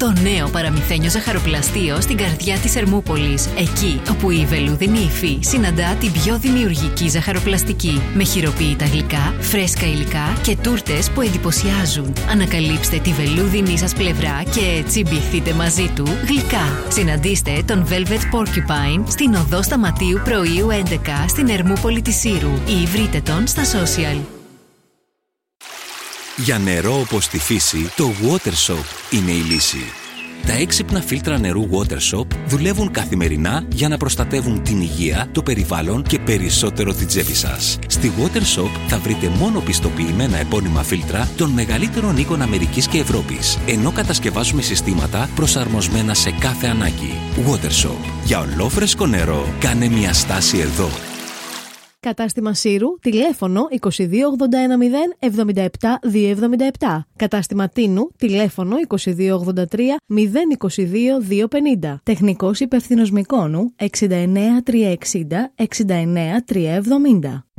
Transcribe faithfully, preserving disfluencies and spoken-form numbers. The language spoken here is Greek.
Το νέο παραμυθένιο ζαχαροπλαστείο στην καρδιά της Ερμούπολης. Εκεί όπου η βελούδινη υφή συναντά την πιο δημιουργική ζαχαροπλαστική. Με χειροποίητα γλυκά, φρέσκα υλικά και τούρτες που εντυπωσιάζουν. Ανακαλύψτε τη βελούδινη σας πλευρά και τσιμπηθείτε μαζί του γλυκά. Συναντήστε τον Velvet Porcupine στην οδό Σταματίου Πρωίου έντεκα στην Ερμούπολη της Σύρου ή βρείτε τον στα social. Για νερό όπως τη φύση, το WaterShop είναι η λύση. Τα έξυπνα φίλτρα νερού WaterShop δουλεύουν καθημερινά για να προστατεύουν την υγεία, το περιβάλλον και περισσότερο την τσέπη σας. Στη WaterShop θα βρείτε μόνο πιστοποιημένα επώνυμα φίλτρα των μεγαλύτερων οίκων Αμερικής και Ευρώπης, ενώ κατασκευάζουμε συστήματα προσαρμοσμένα σε κάθε ανάγκη. WaterShop. Για ολόφρεσκο νερό, κάνε μια στάση εδώ. Κατάστημα Σύρου, τηλέφωνο είκοσι δύο ογδόντα ένα μηδέν εβδομήντα επτά διακόσια εβδομήντα επτά. Κατάστημα Τίνου, τηλέφωνο είκοσι δύο ογδόντα τρία μηδέν είκοσι δύο διακόσια πενήντα. Τεχνικός υπεύθυνος Μικόνου, εξήντα εννέα τριακόσια εξήντα εξήντα εννέα τριακόσια εβδομήντα.